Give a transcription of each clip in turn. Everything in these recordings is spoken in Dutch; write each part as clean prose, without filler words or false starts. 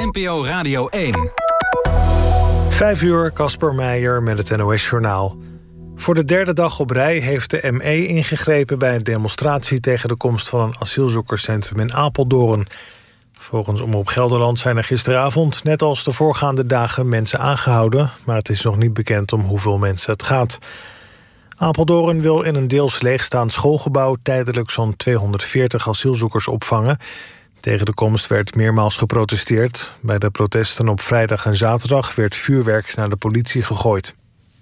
NPO Radio 1. 5 uur, Casper Meijer met het NOS-journaal. Voor de derde dag op rij heeft de ME ingegrepen bij een demonstratie tegen de komst van een asielzoekerscentrum in Apeldoorn. Volgens Omroep Gelderland zijn er gisteravond, net als de voorgaande dagen, mensen aangehouden, maar het is nog niet bekend om hoeveel mensen het gaat. Apeldoorn wil in een deels leegstaand schoolgebouw tijdelijk zo'n 240 asielzoekers opvangen. Tegen de komst werd meermaals geprotesteerd. Bij de protesten op vrijdag en zaterdag werd vuurwerk naar de politie gegooid.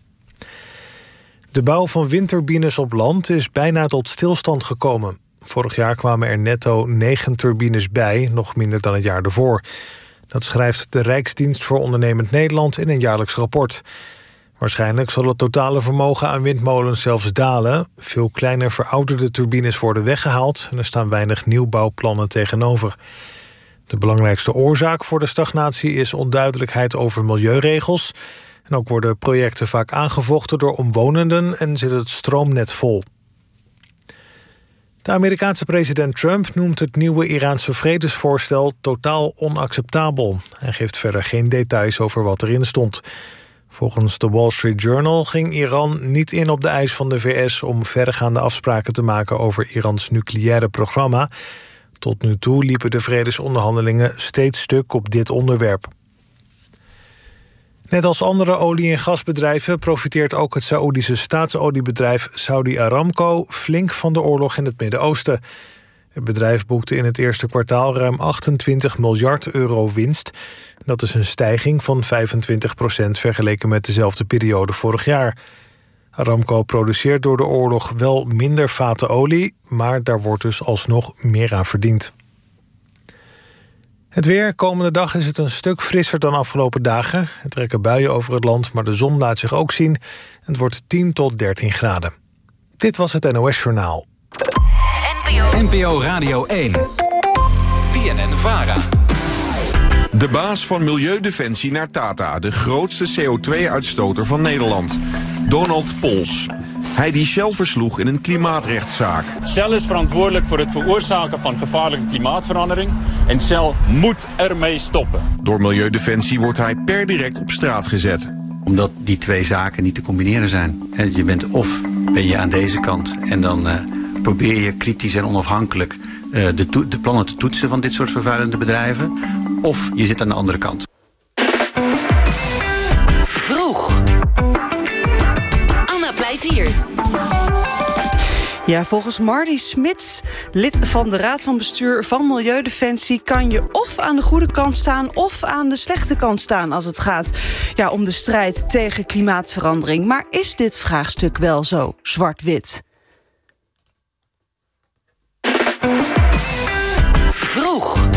De bouw van windturbines op land is bijna tot stilstand gekomen. Vorig jaar kwamen er netto 9 turbines bij, nog minder dan het jaar ervoor. Dat schrijft de Rijksdienst voor Ondernemend Nederland in een jaarlijks rapport. Waarschijnlijk zal het totale vermogen aan windmolens zelfs dalen. Veel kleine verouderde turbines worden weggehaald en er staan weinig nieuwbouwplannen tegenover. De belangrijkste oorzaak voor de stagnatie is onduidelijkheid over milieuregels. En ook worden projecten vaak aangevochten door omwonenden en zit het stroomnet vol. De Amerikaanse president Trump noemt het nieuwe Iraanse vredesvoorstel totaal onacceptabel. Hij geeft verder geen details over wat erin stond. Volgens de Wall Street Journal ging Iran niet in op de eis van de VS om verregaande afspraken te maken over Irans nucleaire programma. Tot nu toe liepen de vredesonderhandelingen steeds stuk op dit onderwerp. Net als andere olie- en gasbedrijven profiteert ook het Saoedische staatsoliebedrijf Saudi Aramco flink van de oorlog in het Midden-Oosten. Het bedrijf boekte in het eerste kwartaal ruim 28 miljard euro winst. Dat is een stijging van 25% vergeleken met dezelfde periode vorig jaar. Aramco produceert door de oorlog wel minder vaten olie, maar daar wordt dus alsnog meer aan verdiend. Het weer. Komende dag is het een stuk frisser dan afgelopen dagen. Er trekken buien over het land, maar de zon laat zich ook zien. Het wordt 10 tot 13 graden. Dit was het NOS-journaal. NPO Radio 1. BNN-VARA. De baas van Milieudefensie naar Tata, de grootste CO2-uitstoter van Nederland. Donald Pols. Hij die Shell versloeg in een klimaatrechtszaak. Shell is verantwoordelijk voor het veroorzaken van gevaarlijke klimaatverandering. En Shell moet ermee stoppen. Door Milieudefensie wordt hij per direct op straat gezet. Omdat die twee zaken niet te combineren zijn. Je bent of ben je aan deze kant en dan probeer je kritisch en onafhankelijk de plannen te toetsen van dit soort vervuilende bedrijven. Of je zit aan de andere kant. Vroeg. Anna Plezier. Ja, volgens Marty Smits, lid van de Raad van Bestuur van Milieudefensie, kan je of aan de goede kant staan of aan de slechte kant staan als het gaat om de strijd tegen klimaatverandering. Maar is dit vraagstuk wel zo zwart-wit? Vroeg.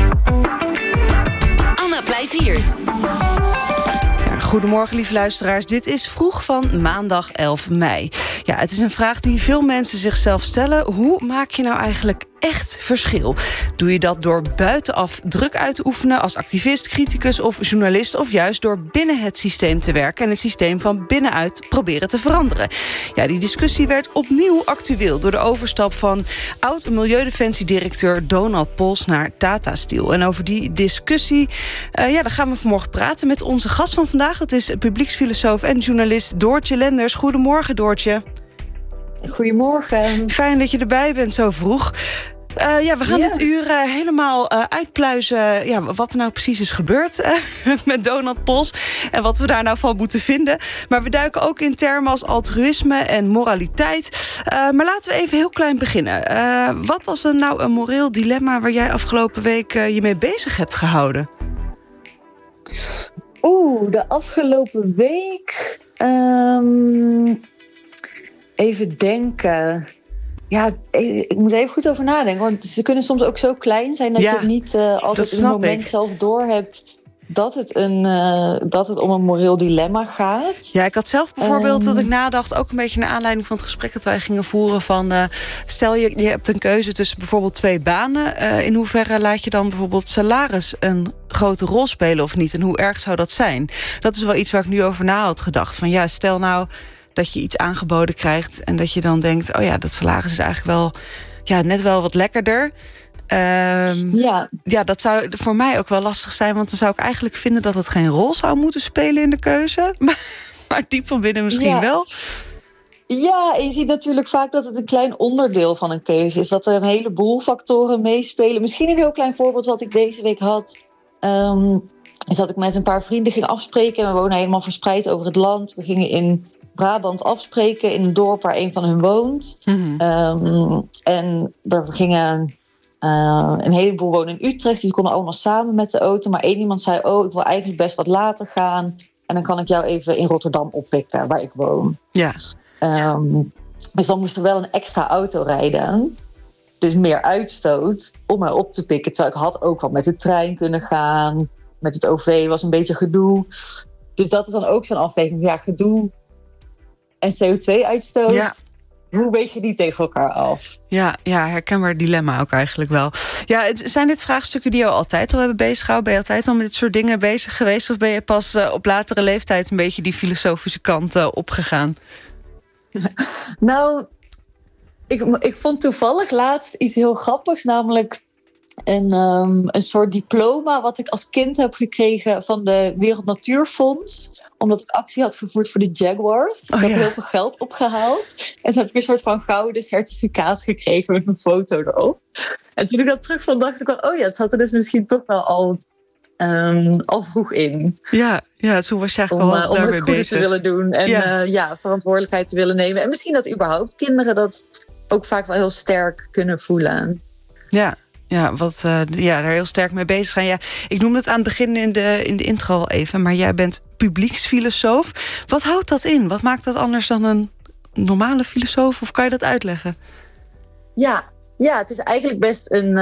Anna Plezier. Goedemorgen, lieve luisteraars. Dit is Vroeg van maandag 11 mei. Ja, het is een vraag die veel mensen zichzelf stellen. Hoe maak je nou eigenlijk echt verschil? Doe je dat door buitenaf druk uit te oefenen als activist, criticus of journalist, of juist door binnen het systeem te werken en het systeem van binnenuit proberen te veranderen? Ja, die discussie werd opnieuw actueel door de overstap van oud-milieudefensiedirecteur Donald Pols naar Tata Steel. En over die discussie daar gaan we vanmorgen praten met onze gast van vandaag. Dat is publieksfilosoof en journalist Doortje Lenders. Goedemorgen, Doortje. Goedemorgen. Fijn dat je erbij bent zo vroeg. We gaan dit uur helemaal uitpluizen wat er nou precies is gebeurd met Donald Pols en wat we daar nou van moeten vinden. Maar we duiken ook in termen als altruïsme en moraliteit. Maar laten we even heel klein beginnen. Wat was er nou een moreel dilemma waar jij afgelopen week je mee bezig hebt gehouden? De afgelopen week... even denken. Ja, ik moet even goed over nadenken. Want ze kunnen soms ook zo klein zijn dat je het niet altijd in het moment zelf doorhebt dat het om een moreel dilemma gaat. Ja, ik had zelf bijvoorbeeld dat ik nadacht, ook een beetje naar aanleiding van het gesprek dat wij gingen voeren van stel je hebt een keuze tussen bijvoorbeeld 2 banen. In hoeverre laat je dan bijvoorbeeld salaris een grote rol spelen of niet? En hoe erg zou dat zijn? Dat is wel iets waar ik nu over na had gedacht. Van stel nou dat je iets aangeboden krijgt en dat je dan denkt, dat salaris is eigenlijk wel net wel wat lekkerder. Ja, dat zou voor mij ook wel lastig zijn. Want dan zou ik eigenlijk vinden dat het geen rol zou moeten spelen in de keuze. Maar diep van binnen misschien wel. Ja, en je ziet natuurlijk vaak dat het een klein onderdeel van een keuze is. Dat er een heleboel factoren meespelen. Misschien een heel klein voorbeeld wat ik deze week had. Is dat ik met een paar vrienden ging afspreken. En we wonen helemaal verspreid over het land. We gingen in Brabant afspreken in een dorp waar een van hun woont. Mm-hmm. En er gingen een heleboel wonen in Utrecht. Die konden allemaal samen met de auto. Maar één iemand zei, ik wil eigenlijk best wat later gaan. En dan kan ik jou even in Rotterdam oppikken, waar ik woon. Ja. Dus dan moest er wel een extra auto rijden. Dus meer uitstoot om mij op te pikken. Terwijl ik had ook wel met de trein kunnen gaan. Met het OV was een beetje gedoe. Dus dat is dan ook zo'n afweging. Ja, gedoe en CO2-uitstoot. Ja. Hoe weeg je die tegen elkaar af? Ja, herkenbaar dilemma ook eigenlijk wel. Ja, zijn dit vraagstukken die jou altijd al hebben bezighouden? Ben je altijd al met dit soort dingen bezig geweest? Of ben je pas op latere leeftijd een beetje die filosofische kant opgegaan? Nou, ik vond toevallig laatst iets heel grappigs. Namelijk een soort diploma wat ik als kind heb gekregen van de Wereld Natuurfonds. Omdat ik actie had gevoerd voor de Jaguars. Ik had heel veel geld opgehaald. En toen heb ik een soort van gouden certificaat gekregen met mijn foto erop. En toen ik dat terugvond, dacht ik wel, het zat er dus misschien toch wel al vroeg in. Ja, toen was je eigenlijk wel om het goede bezig te willen doen. En verantwoordelijkheid te willen nemen. En misschien dat überhaupt kinderen dat ook vaak wel heel sterk kunnen voelen. Ja, daar heel sterk mee bezig zijn. Ja, ik noemde het aan het begin in de intro al even, maar jij bent publieksfilosoof. Wat houdt dat in? Wat maakt dat anders dan een normale filosoof? Of kan je dat uitleggen? Ja, het is eigenlijk best een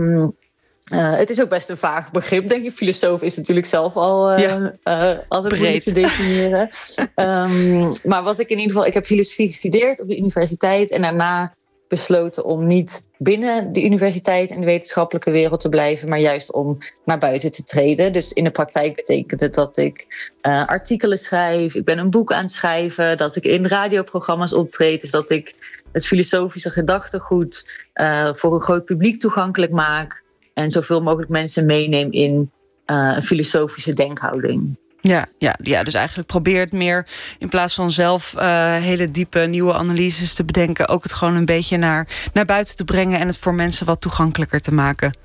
het is ook best een vaag begrip, denk ik. Filosoof is natuurlijk zelf al altijd moeilijk te definiëren. Maar wat ik in ieder geval... Ik heb filosofie gestudeerd op de universiteit en daarna besloten om niet binnen de universiteit en de wetenschappelijke wereld te blijven, maar juist om naar buiten te treden. Dus in de praktijk betekent het dat ik artikelen schrijf, ik ben een boek aan het schrijven, dat ik in radioprogramma's optreed, dus dat ik het filosofische gedachtegoed voor een groot publiek toegankelijk maak en zoveel mogelijk mensen meeneem in een filosofische denkhouding. Ja, dus eigenlijk probeert meer in plaats van zelf hele diepe nieuwe analyses te bedenken, ook het gewoon een beetje naar buiten te brengen en het voor mensen wat toegankelijker te maken.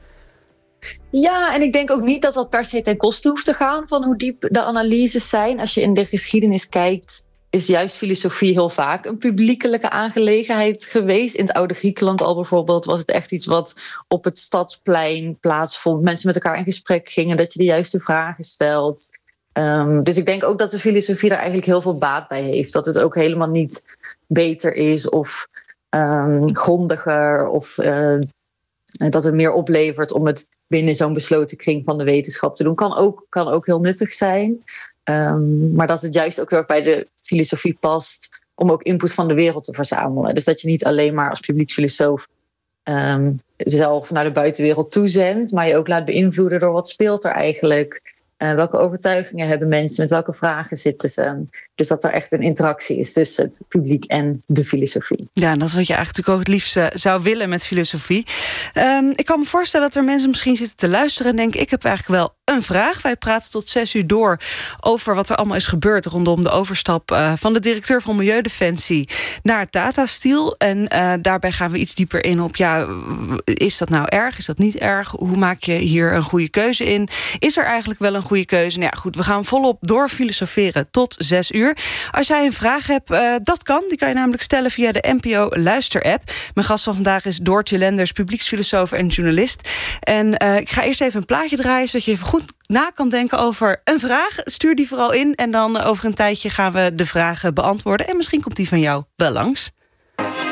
Ja, en ik denk ook niet dat dat per se ten koste hoeft te gaan van hoe diep de analyses zijn. Als je in de geschiedenis kijkt, is juist filosofie heel vaak een publiekelijke aangelegenheid geweest. In het oude Griekenland al bijvoorbeeld was het echt iets wat op het stadsplein plaatsvond. Mensen met elkaar in gesprek gingen, dat je de juiste vragen stelt. Dus ik denk ook dat de filosofie daar eigenlijk heel veel baat bij heeft. Dat het ook helemaal niet beter is of grondiger of dat het meer oplevert om het binnen zo'n besloten kring van de wetenschap te doen. Kan ook heel nuttig zijn. Maar dat het juist ook weer bij de filosofie past om ook input van de wereld te verzamelen. Dus dat je niet alleen maar als publieksfilosoof zelf naar de buitenwereld toezendt, maar je ook laat beïnvloeden door wat speelt er eigenlijk. Welke overtuigingen hebben mensen? Met welke vragen zitten ze? Dus dat er echt een interactie is tussen het publiek en de filosofie. Ja, en dat is wat je eigenlijk ook het liefst zou willen met filosofie. Ik kan me voorstellen dat er mensen misschien zitten te luisteren en denken, ik heb eigenlijk wel een vraag. Wij praten tot 6 uur door over wat er allemaal is gebeurd rondom de overstap van de directeur van Milieudefensie naar Tata Steel. En daarbij gaan we iets dieper in op, is dat nou erg? Is dat niet erg? Hoe maak je hier een goede keuze in? Is er eigenlijk wel een goede keuze? Nou ja, goed, we gaan volop door filosoferen tot 6 uur. Als jij een vraag hebt, dat kan. Die kan je namelijk stellen via de NPO Luister-app. Mijn gast van vandaag is Doortje Lenders, publieksfilosoof en journalist. En ik ga eerst even een plaatje draaien, zodat je even goed na kan denken over een vraag. Stuur die vooral in en dan over een tijdje gaan we de vragen beantwoorden. En misschien komt die van jou wel langs.